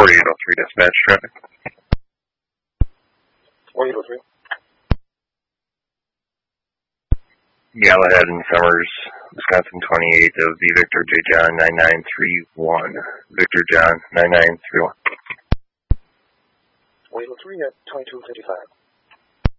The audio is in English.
4803 dispatch traffic. 4803. Galahad and Summers, Wisconsin 28 of V Victor J John 9931. Victor John 9931. 4803 at 2255.